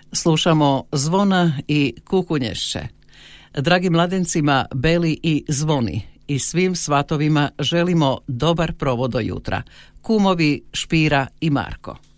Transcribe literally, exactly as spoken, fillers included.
Slušamo Zvona i Kukunješće. Dragi mladencima Beli i Zvoni i svim svatovima želimo dobar provod do jutra. Kumovi Špira i Marko.